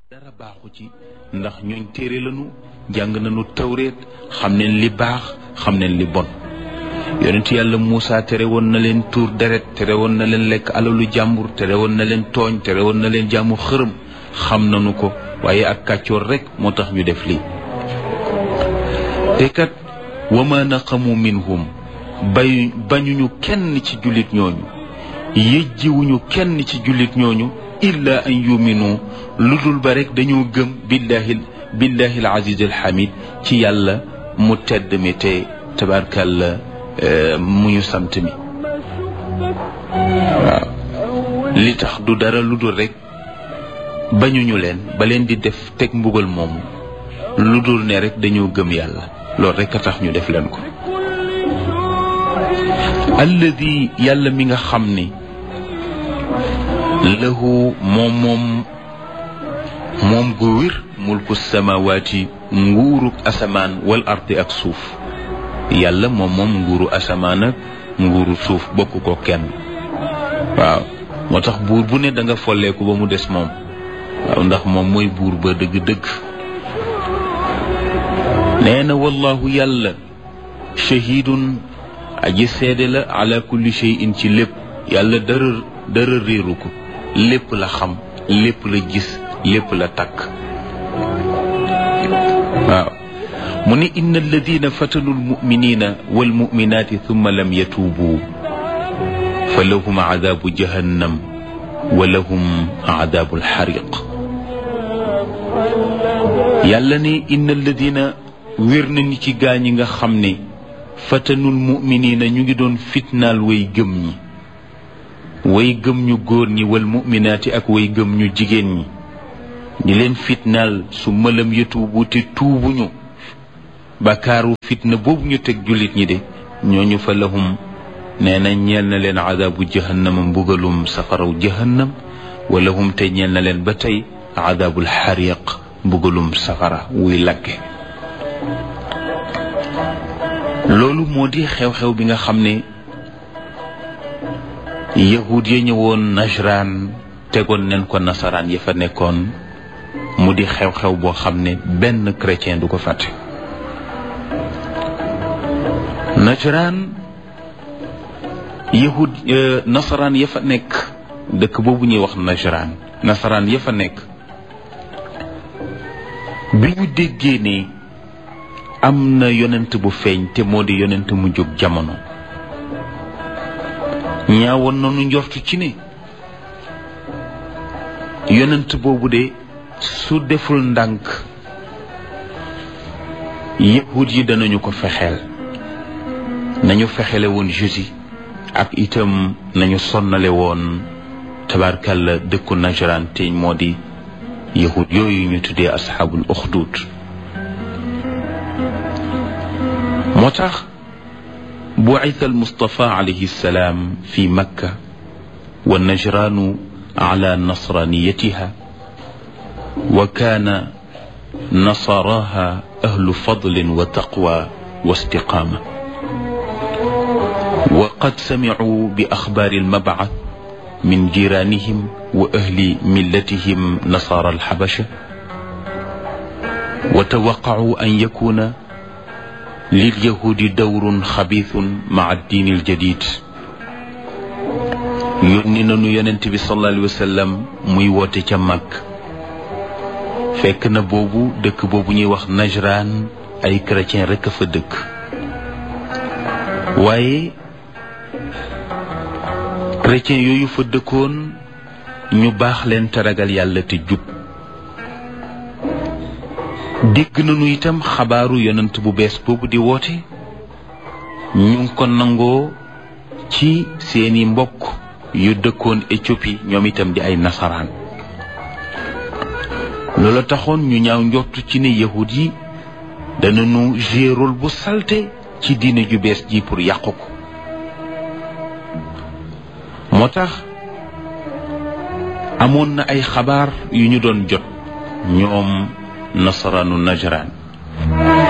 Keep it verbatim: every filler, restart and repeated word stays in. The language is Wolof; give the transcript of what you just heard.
dara baaxu ci ndax ñooñ téere lañu jàng nañu tawreet xam neen li baax xam neen li bon yonent yàlla Muusa tere woon na leen tuur deret tere woon na leen lekk alalu jàmbur tere woon na leen tooñ tere woon na leen jaamu xërëm xam nañu ko waaye ak kàccoor rekk moo tax ñu def lii te kat wa ma naqamu minhum bay bañuñu kenn ci jullit ñooñu yëjjiwuñu kenn ci jullit ñooñu illa an yuminu lu dul ba rek dañoo gëm billahi billahi al aziz al hamid ci yàlla mu tedd mi te tabarkalla mu ñu sant mi waaw li tax du dara lu dul rek bañuñu leen ba leen di def teg mbugal moomu lu dul ne rek dañoo gëm yàlla loolu rek a tax ñu def leen ko alladi yàlla mi nga xam ni lahu moom moom moom gu wér mulku samawaati nguuruk asamaan wal ardi ak suuf yàlla moom moom nguuru asamaan ak nguuru suuf bokk ko kenn waaw moo tax buur bu ne da nga folleeku ba mu des moom waaw ndax moom mooy buur ba dëgg-dëgg nee na wallahu yàlla shahidun aji seede la ala kulli shay'in ci lépp yàlla dara dara réeru ko lépp la xam lépp la gis lépp la takk waaw mu ne inna alladina fatanu almuminina walmuminati thumma lam yatuubu fa lahum adabu jahannam wa lahum adabu alxariq yàlla ne inna alladina wér na ni ci gaa ñi nga xam ne fatanul muminina ñu ngi doon fitnaal way gëm ñi way gëm ñu góor ñi wal muminaati ak way gëm ñu jigéen ñi ñi leen fitnaal su malam yatuubu te tuubuñu bakaaru fitna boobu ñu teg jullit ñi de ñooñu fa lahum nee na ñeel na leen adabu jahannama mbugalum safaraw jahannam wa lahum te ñeel na leen ba tey adabul xariq mbugalum safara wuy lakke loolu moo di xew-xew bi nga xam ne yahud ya ñëwoon Najraan tegoon nen ko nasaraan ya fa nekkoon mu di xew-xew boo xam ne benn chrétien du ko fàtte Najraan yahud nasaraan ya fa nekk dëkk boobu ñuy wax Najraan nasaraan ya fa nekk bi ñu déggee ne am na yonent bu feeñ te moo di yonent mu jóg jamono ñaawoon nañu njortu ci ne yonent boobu de su deful ndànk yahud yi danañu ko fexeel nañu fexele woon Jésus ak itam nañu sonnale woon tabarkalla dëkku Najraan te moo di yahud yooyu ñu tuddee asxaabul uxdud moo tax bu'itha al-Mustafa alayhi salaam fi Makka wa Najraanu ala nasraniyatiha wa kaana nasaraha ahlu fadlin wa taqwa wa istiqaama wa qad samicuu bi axbaari al-mab'ath min jiiraanihim wa ahli millatihim nasaara al-Habasha wa tawaqqacuu an yakuuna lilyahudi dawrun xabiithun maa addiini aljadid yónni nanu yonent bi sallallahu alayhi wa sallam muy woote ca mag fekk na boobu dëkk boobu ñuy wax Najraan ay chrétien rekk a fa dëkk waaye chrétien yooyu fa dëkkoon ñu baax leen te ragal yàlla te jub dégg nañu itam xabaaru yonent bu bees boobu di woote ñu ngi ko nangoo ci seeni mbokk yu dëkkoon Éthiopie ñoom itam di ay nasaraan loola taxoon ñu ñaaw njortu ci ne yahud yi danañu jouer rôle bu salte ci diine ju bees ji pour yàqu ko moo tax amoon na ay xabaar yu ñu doon jot ñoom nasaraanu Najraan